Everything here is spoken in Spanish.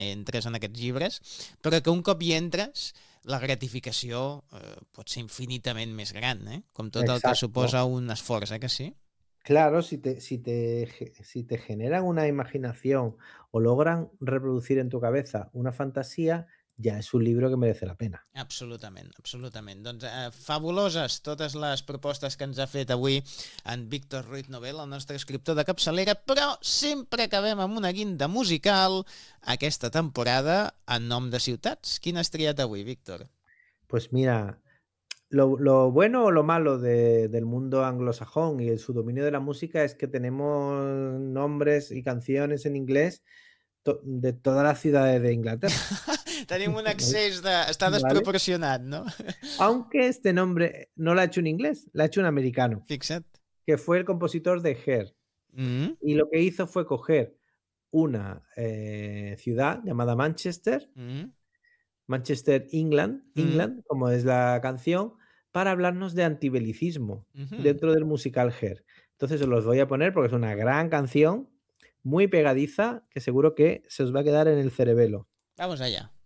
entres en aquests llibres, però que un cop hi entres la gratificació pot ser infinitament més gran, com tot el que Exacto. suposa un esforç, que sí? Claro, si te generan una imaginación o logran reproducir en tu cabeza una fantasía, ya es un libro que merece la pena. Absolutament, absolutament. Doncs fabuloses totes les propostes que ens ha fet avui en Víctor Ruiz Novel, el nostre escriptor de capçalera, però sempre acabem amb una guinda musical aquesta temporada en nom de ciutats. Quin has triat avui, Víctor? Pues mira, lo bueno o lo malo del mundo anglosajón y su dominio de la música es que tenemos nombres y canciones en inglés de todas las ciudades de Inglaterra. Tenim un accés de... Està ¿Vale? desproporcionat, no? Aunque este nombre no lo ha hecho un inglés, lo ha hecho un americano, Fixa't. que fue el compositor de Hair. Mm Y lo que hizo fue coger una ciudad llamada Manchester, -hmm. Manchester, England, Mm -hmm. England, como es la canción, para hablarnos de antibelicismo Mm -hmm. dentro del musical Hair. Entonces os los voy a poner porque es una gran canción, muy pegadiza, que seguro que se os va a quedar en el cerebelo. Vamos allá.